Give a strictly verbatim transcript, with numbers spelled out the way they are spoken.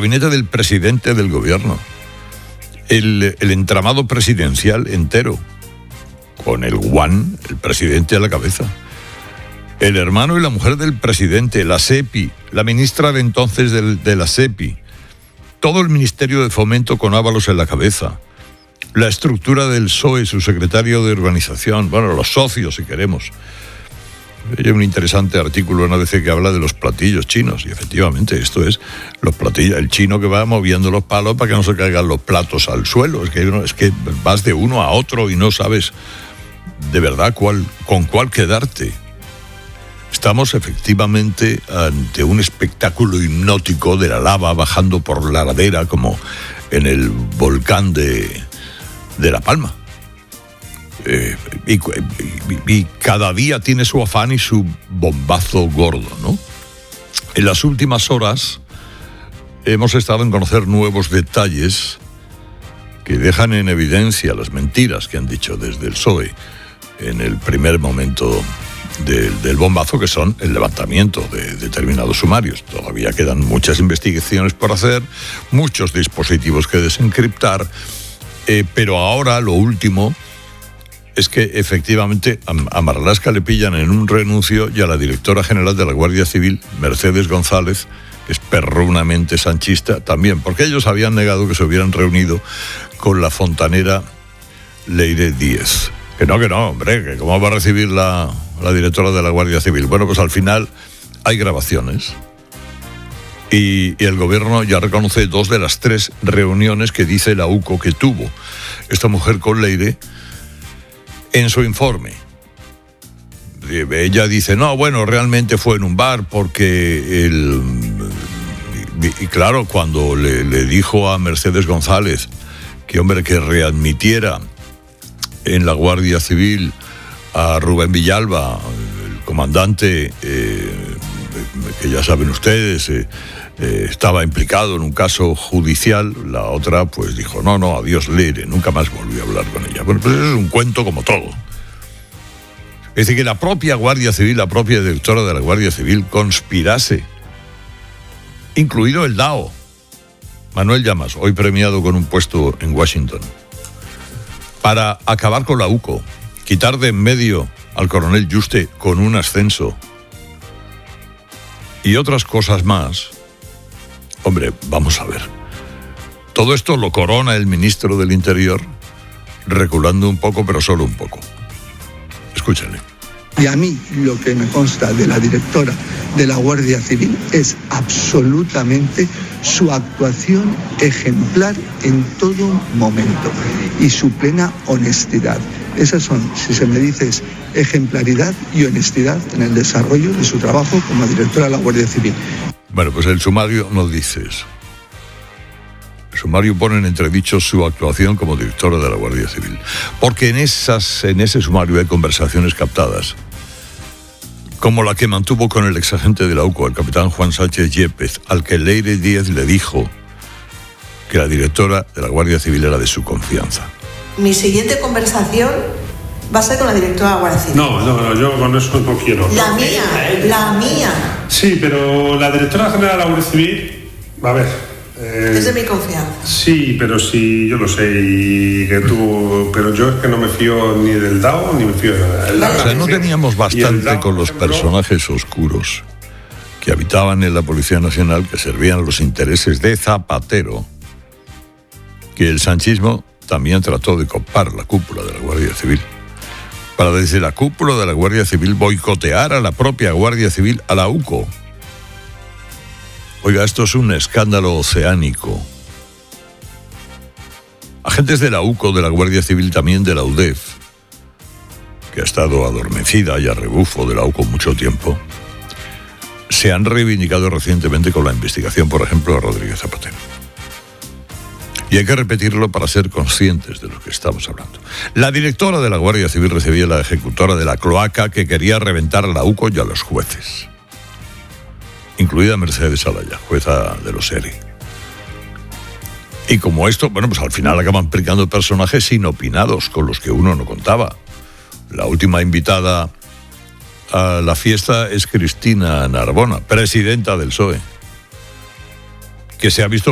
gabinete del presidente del gobierno, el, el entramado presidencial entero, con el guan, el presidente a la cabeza, el hermano y la mujer del presidente, la SEPI, la ministra de entonces del, de la SEPI, todo el Ministerio de Fomento con Ábalos en la cabeza, la estructura del P S O E, su secretario de organización, bueno, los socios, si queremos. Hay un interesante artículo en A B C que habla de los platillos chinos, y efectivamente esto es los platillos, el chino que va moviendo los palos para que no se caigan los platos al suelo. Es que, es que vas de uno a otro y no sabes de verdad cuál, con cuál quedarte. Estamos efectivamente ante un espectáculo hipnótico de la lava bajando por la ladera, como en el volcán de, de La Palma. Eh, y, y, y cada día tiene su afán y su bombazo gordo, ¿no? En las últimas horas hemos estado en conocer nuevos detalles que dejan en evidencia las mentiras que han dicho desde el P S O E en el primer momento del, del bombazo, que son el levantamiento de determinados sumarios. Todavía quedan muchas investigaciones por hacer, muchos dispositivos que desencriptar, eh, pero ahora lo último es que efectivamente a Marlaska le pillan en un renuncio y a la directora general de la Guardia Civil, Mercedes González, que es perrunamente sanchista, también, porque ellos habían negado que se hubieran reunido con la fontanera Leire Díez. Que no, que no, hombre, que cómo va a recibir la, la directora de la Guardia Civil. Bueno, pues al final hay grabaciones y, y el gobierno ya reconoce dos de las tres reuniones que dice la U C O que tuvo esta mujer con Leire en su informe. Ella dice, no, bueno, realmente fue en un bar porque el... Y claro, cuando le, le dijo a Mercedes González que, hombre, que readmitiera en la Guardia Civil a Rubén Villalba, el comandante, eh, que ya saben ustedes, eh, eh, estaba implicado en un caso judicial, la otra pues dijo, no, no, adiós Leire, nunca más volví a hablar con ella. Bueno, pues eso es un cuento como todo. Es decir, que la propia Guardia Civil, la propia directora de la Guardia Civil conspirase, incluido el D A O, Manuel Llamas, hoy premiado con un puesto en Washington, para acabar con la U C O, quitar de en medio al coronel Yuste con un ascenso y otras cosas más. Hombre, vamos a ver. Todo esto lo corona el ministro del Interior, reculando un poco, pero solo un poco. Escúchenle. Y a mí lo que me consta de la directora de la Guardia Civil es absolutamente su actuación ejemplar en todo momento y su plena honestidad. Esas son, si se me dice, es ejemplaridad y honestidad en el desarrollo de su trabajo como directora de la Guardia Civil. Bueno, pues el sumario no dice eso. El sumario pone en entredicho su actuación como directora de la Guardia Civil. Porque en, esas, en ese sumario hay conversaciones captadas, como la que mantuvo con el exagente de la U C O, el capitán Juan Sánchez Yepes, al que Leire Díez le dijo que la directora de la Guardia Civil era de su confianza. Mi siguiente conversación va a ser con la directora de la Guardia Civil. No, no, no, yo con eso no quiero. La no, mía, ella, la mía. Sí, pero la directora general de la Guardia Civil, a ver... Eh, es de mi confianza. Sí, pero sí, yo lo sé, y que tú... Pero yo es que no me fío ni del D A O, ni me fío de nada. O sea, no teníamos bastante con los personajes oscuros que habitaban en la Policía Nacional, que servían a los intereses de Zapatero, que el sanchismo también trató de copar la cúpula de la Guardia Civil, para desde la cúpula de la Guardia Civil boicotear a la propia Guardia Civil, a la U C O. Oiga, esto es un escándalo oceánico. Agentes de la U C O, de la Guardia Civil, también de la U D E F, que ha estado adormecida y a rebufo de la U C O mucho tiempo, se han reivindicado recientemente con la investigación, por ejemplo, de Rodríguez Zapatero. Y hay que repetirlo para ser conscientes de lo que estamos hablando. La directora de la Guardia Civil recibía a la ejecutora de la cloaca que quería reventar a la U C O y a los jueces, incluida Mercedes Alaya, jueza de los E R I. Y como esto, bueno, pues al final acaban aplicando personajes inopinados con los que uno no contaba. La última invitada a la fiesta es Cristina Narbona, presidenta del P S O E, que se ha visto